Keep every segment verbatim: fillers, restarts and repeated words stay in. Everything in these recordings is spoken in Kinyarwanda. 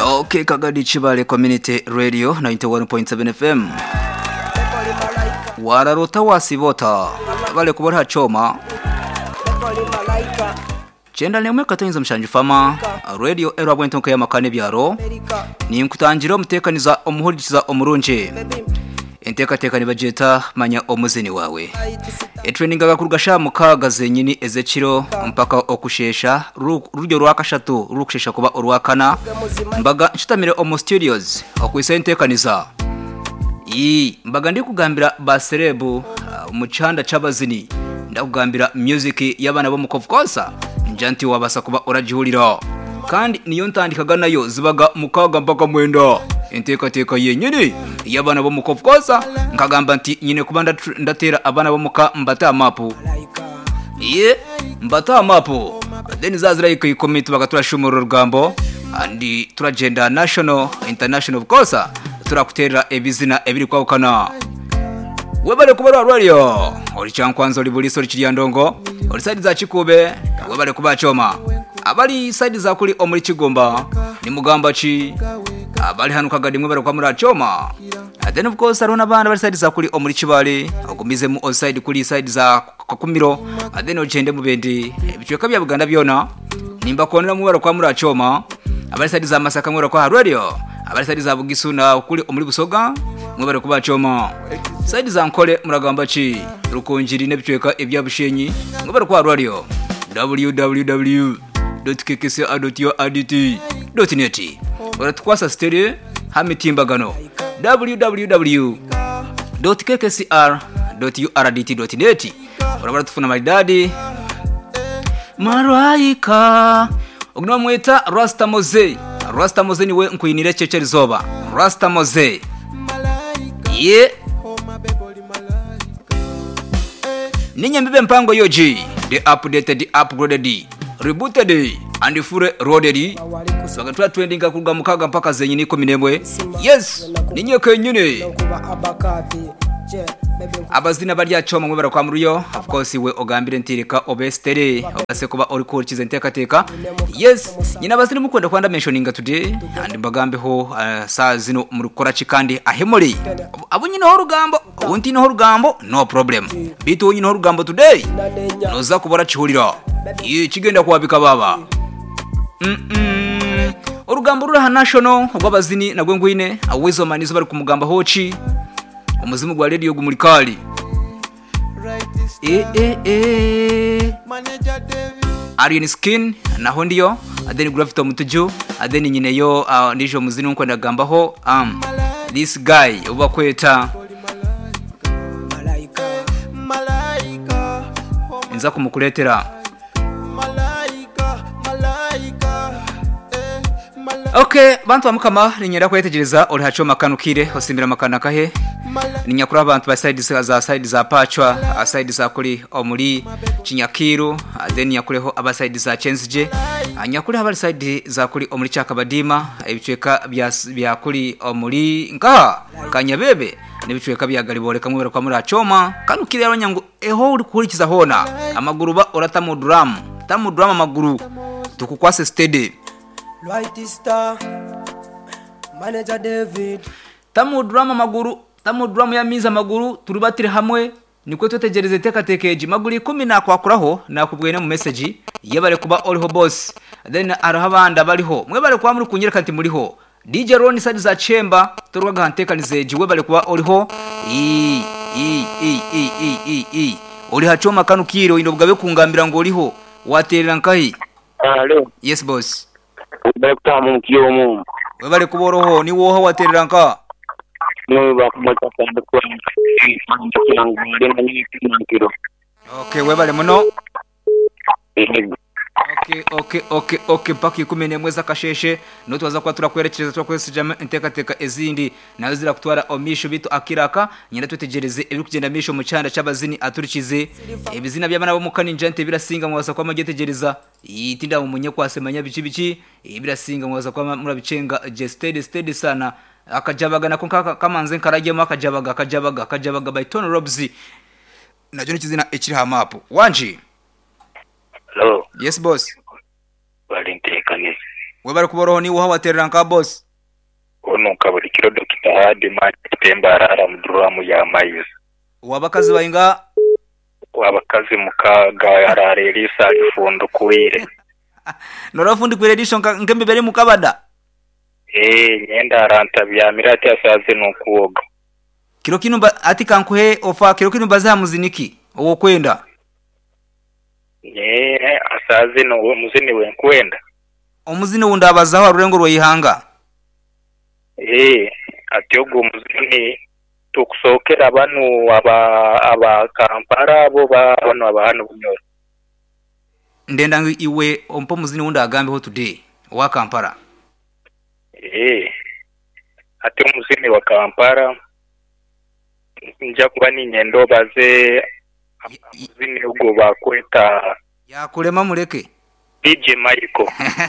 Okay, Kagadi Chibale Community Radio ninety-one point seven F M. Wararota wasibota bale kubora hachoma. Chenda ne mwe katonyiza mshanju fama radio era bwentonka ya makane byaro ni nkutangiro mutekaniza omuhurikiza omurunje enteka teka ni bajeta manya omuzini wawe e training agakurugasha mukagaze nyini ezekiro mpaka okushesha rujyo rwakashatu rukushesha kuba orwakana mbaga nshitamire omu studios okwisa entekaniza yi mbaga ndi kugambira ba cerebu umuchanda cabazini ndakugambira music y'abana bo mukovkosa njanti wabasa kuba oragihurira kandi niyo ntandikaga nayo zibaga mukaga mpaka mwenda enteka teka yenyini y'abana bo mukovkosa nkagamba nti nyine kuba ndatera abana bo muka mbata mapu ye mbata mapu then zazira ikomite bagaturashumura rugambo andi turagenda national international of course turakutera ebizina ebiri kwakana webale kubara radio oli chankwanzo libuli sori kiriyandongo oli side za Kikube webale kubachoma abali side za kuli omuli Kigomba ni mugamba chi abali hanu kagadi mwebale kwa murachoma then of course arona bana bali side za kuli omuli Kibale agumize mu on side kuli side za Kakumiro then ogende mubendi ebicweka bya Buganda byona nimba konera mwebale kwa murachoma abali side za Masaka mwebale kwa radio abali side za Bugisuna kuli omuli Busoga mwebale kubachoma side za Nkole muragamba chi rukonjiri nebicweka ebya Bushenyi mwebale kwa radio w w w dot k k c r dot u r d t dot net oratukwasa stereo hamitimbagano w w w dot k k c r dot u r d t dot net orabara tufuna maridadi Maraika ogno mweta Rasta Moze Rasta Moze niwe nkuyinire ceceri zoba Rasta Moze ye Ninye mbibe mpango yoji the updated the upgraded rebooted and fure roaded bagatwa trending akuga mukaga mpaka zenyi niko minemwe yes ninye kenyune abazina barya choma mwe barakwa muruyo of course we ogambire ntirika obestere obase kuba ori kurikiza nteka teka yes nyina bazina mukunda kwanda mentioning today and bagambe ho uh, saa zino murukora chikandi ahemori abo nyina ho rugambo ubunti no rugambo no problem bitu nyina ho rugambo today noza kubora chihurira iyi kigenda kwabika baba mm -mm. Urugambo rura national rw'abazini nagwe ngwine awezo manizo bari kumugamba hochi umuzimu gwa radio gumulikali eh eh eh Arian Skin naho ndiyo adeni Gravito mutuju adeni nyine yo uh, ndijo muzini nko ndagambaho um this guy uba kweta malaika malaika nza kumukuletera malaika malaika eh, malaika. Okay bantu amukama ninyera kwetegereza ori hacho makanukire osimbira makana kahe ninyakura abantu ba side za side za Pachwa side za kuri omuri Kinyakiru then yakureho aba side za Chenzije anyakuri aba side za kuri omuri Cyakabadima ibicweka bya bya kuri omuri nka Kanyabebe nibicweka bya Galiboreka mwera kwa muri Achoma kanukire abanyango eho uri kurikiza hona amaguru ba oratamu drum tamu drum amaguru tukukwase steady White Star Manager David tamu drum amaguru tamu drum ya miza maguru turubatire hamwe niko tutegereze teka tekeji maguri kumi na kwakuraho nakubwene mu message yebare kuba oliho boss then arahabanda bariho mwebare kwa muri kunyereka ati muriho D J Ron side za Chamber turwaga hantekanizeji webare kuba oliho i i i i i i oli hachoma kanukiro indobugabe kungambira ngo oliho waterera nkahi allo yes boss webare kutamu kiyo mu webare kuboroho ni woha waterera nka no bakumata kandi kwa yangu ndena ni kiro okay webale muno okay okay okay okay paki kumene mweza kasheshe no twaza kwa turakwerekereza turakwerekeje inteka teka ezindi nazo zira kutwara omisho bitu akiraka nyina tutegereze ibiri kugenda misho mu cyanda cy'abazini aturikize ebizina by'abana bo mukani njante birasinga mwasa kwa magetegereza yitinda mu munye kwasemanya bici bici ibirasinga mwasa kwa murabicenga je steady steady sana akajabaga nako kamanze karagemo akajabaga akajabaga akajabaga by Tony Robs najo nikizina ekiri ha map wanji hello yes boss bali ntekane we bari kuboroho ni uha waterera nka boss ono kaburi kiro Doctor Hadi Matembarara muduramu ya mayiza wabakazi bayinga wabakazi mukaga yarare risa ifundo kuire norafundi kuire disho ngembe bere mukabada eh nyenda aranta bya mirati asaze no kuoga kiro kino ati kankuhe ofa kiro kino bazamuziniki owo kwenda eh asaze no muzini we kwenda omuzini wundabazaho rurengo rwihanga eh ati ogo muzini tukusokera banu aba aba Kampala abo bano abahano bunyoro ndenda iwe ompo muzini wunda agambe ho today wa Kampala eh ati muzini wa Kampala nja kuba ni nyendo baze muzini ugo bakweta ya kulema muleke D J Michael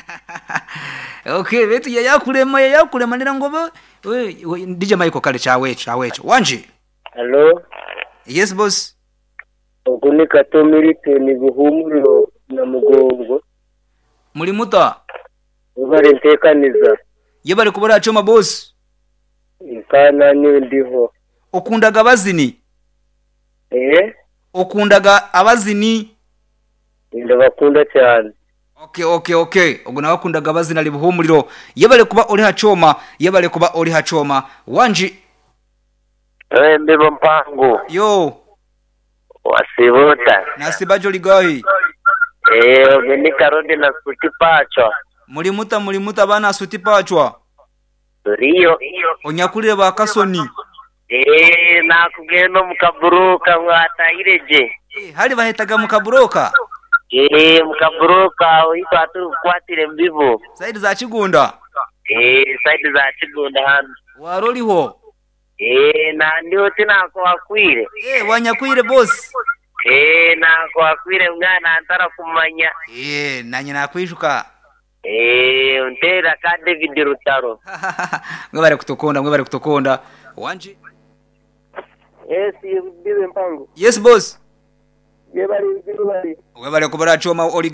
okay betu ya yakulema ya yakulema nira ngoba we D J Michael kale chawe chawe wanje hello yes boss oguni katomilite ni buhumuro na mugongo muri muta ubare ntekaniza yebare kubara choma boss ikana ni ndiho okundaga abazini eh okundaga abazini ndabakunda cyane okay okay okay oguna bakundaga abazina ali buhumuriro yebare kuba uri hacoma yebare kuba uri hacoma wanji eh ndibo mpango yo wasibota nasibajo ligahi eh ogeni karodi na suti pacho muri muta muri muta bana suti pachwa Rio onyakurire ba kasoni eh nakugeno mukaburuka mwatayireje eh hali bahetaga mukaburoka eh mukaburuka uhita atu kwatire mbivu side za kigunda eh side za kigunda hano waroliho eh na ndio tena kwa akwire eh wanyakwire boss eh na kwa akwire mwana antara kumanya eh nanye nakwishuka eh untera ka David Rutaro mwebare kutokonda mwebare kutokonda wanje yes ndibe mpango yes boss yebali yebali mwebare kubara choma oli